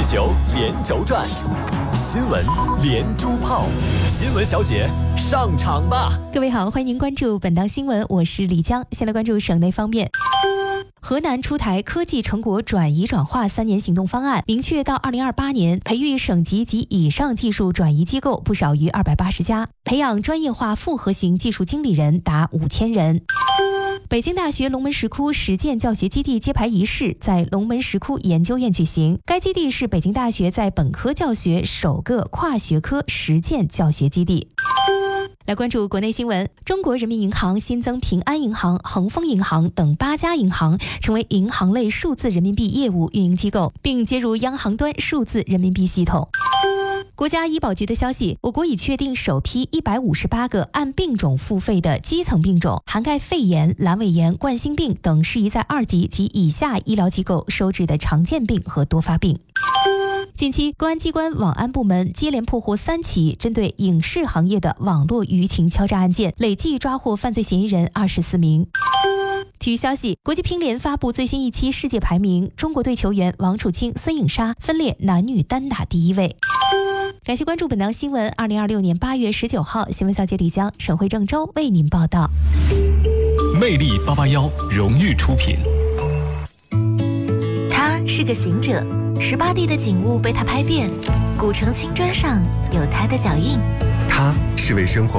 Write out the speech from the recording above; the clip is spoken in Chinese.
球连轴转，新闻连珠炮，新闻小姐上场吧！ 各位好，欢迎您关注本档新闻，我是李江。先来关注省内方面。河南出台科技成果转移转化3年行动方案，明确到2028年培育省级及以上技术转移机构不少于280家，培养专业化复合型技术经理人达5000人。北京大学龙门石窟实践教学基地揭牌仪式在龙门石窟研究院举行，该基地是北京大学在本科教学首个跨学科实践教学基地。来关注国内新闻，中国人民银行新增平安银行、恒丰银行等8家银行成为银行类数字人民币业务运营机构，并接入央行端数字人民币系统。国家医保局的消息，我国已确定首批158个按病种付费的基层病种，涵盖肺炎、阑尾炎、冠心病等适宜在2级及以下医疗机构收治的常见病和多发病。近期，公安机关网安部门接连破获3起针对影视行业的网络舆情敲诈案件，累计抓获犯罪嫌疑人24名。体育消息，国际乒联发布最新一期世界排名，中国队球员王楚钦、孙颖莎分列男女单打第1位。感谢关注本档新闻，2026年8月19号，新闻小姐李江、沈慧郑州为您报道。 魅力881荣誉出品。 他是个行者，18地的景物被他拍遍，古城青砖上有他的脚印。 他是为生活